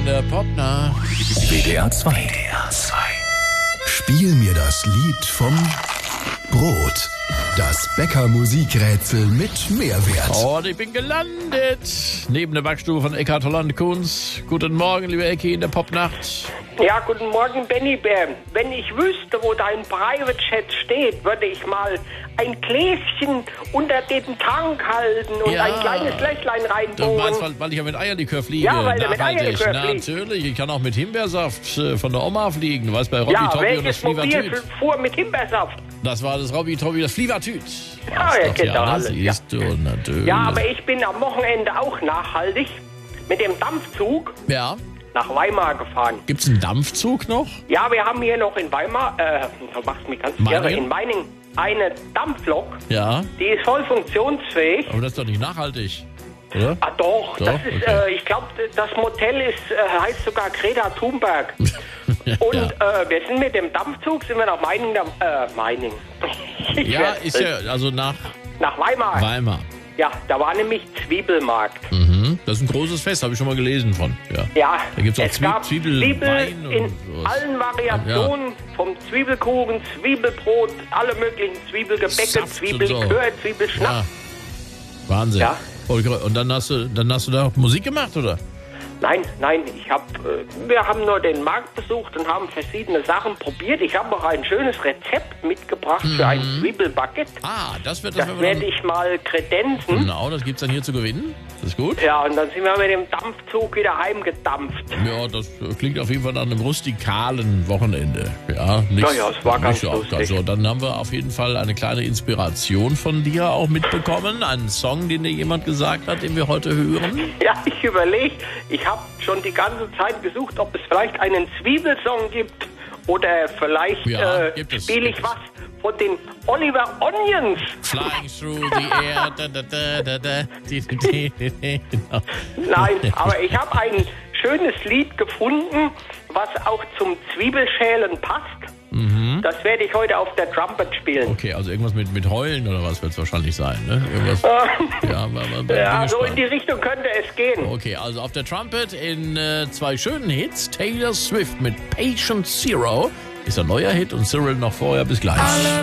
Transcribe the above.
in der Popnacht. WDR 2. Spiel mir das Lied vom Brot. Das Bäcker-Musikrätsel mit Mehrwert. Und ich bin gelandet neben der Backstube von Eckhard Holland-Kunz. Guten Morgen, liebe Ecki, in der Popnacht. Ja, guten Morgen, Benny Bär. Wenn ich wüsste, wo dein Private Chat steht, würde ich mal ein Gläschen unter den Tank halten und ein kleines Löchlein Du reinbohren. meinst, weil ich ja mit Eierlikör fliege? Ja, weil du mit Nachhaltig. Eierlikör fliegst. Natürlich, ich kann auch mit Himbeersaft von der Oma fliegen. Du weißt, bei Robby Ja, Toppi und das welches Mobil Flievertüt. fuhr mit Himbeersaft? Das war das Robby Toppi, das Flievertüt. Ja, er kennt doch alles. Siehst du, natürlich. Ja, aber ich bin am Wochenende auch nachhaltig mit dem Dampfzug Ja. nach Weimar gefahren. Gibt's einen Dampfzug noch? Ja, wir haben hier noch in Weimar, du machst mich ganz irre, in Meiningen eine Dampflok, Ja. die ist voll funktionsfähig. Aber das ist doch nicht nachhaltig, oder? Ah doch, Doch? das ist, Okay. ich glaube, das Motel ist, heißt sogar Greta Thunberg. Und wir sind mit dem Dampfzug, sind wir nach Meiningen, Meiningen. Ja, ist ja, also nach Nach Weimar. Weimar. Ja, da war nämlich Zwiebelmarkt. Mhm. Das ist ein großes Fest, habe ich schon mal gelesen von. Ja. Ja, Da gibt's auch es gab Zwiebelwein Zwiebel und in sowas. allen Variationen, vom Zwiebelkuchen, Zwiebelbrot, alle möglichen Zwiebelgebäcke, Saft und Zwiebellikör, so. Zwiebelschnaps. Ja. Wahnsinn. Ja. Und dann hast du da auch Musik gemacht, oder? Nein, wir haben nur den Markt besucht und haben verschiedene Sachen probiert. Ich habe auch ein schönes Rezept mitgebracht für ein Zwiebelbaguette. Ah, das Das werden wir werde dann... ich mal kredenzen. Genau, das gibt's dann hier zu gewinnen. Das ist gut. Ja, und dann sind wir mit dem Dampfzug wieder heimgedampft. Ja, das klingt auf jeden Fall nach einem rustikalen Wochenende. Ja, nicht, Naja, es war ganz nicht so lustig. Also, dann haben wir auf jeden Fall eine kleine Inspiration von dir auch mitbekommen. Einen Song, den dir jemand gesagt hat, den wir heute hören. Ja, ich überlege, ich habe schon die ganze Zeit gesucht, ob es vielleicht einen Zwiebelsong gibt oder vielleicht Ja, gibt es. spiele ich was von den Oliver Onions. Flying through the air. Da, da, da, da, da. Genau. Nein, aber ich habe ein schönes Lied gefunden, was auch zum Zwiebelschälen passt. Das werde ich heute auf der Trumpet spielen. Okay, also irgendwas mit Heulen oder was wird es wahrscheinlich sein, ne? Irgendwas. Ja, bin Ja, so gespannt. in die Richtung könnte es gehen. Okay, also auf der Trumpet in zwei schönen Hits. Taylor Swift mit Patient Zero ist ein neuer Hit und Cyril noch vorher. Bis gleich.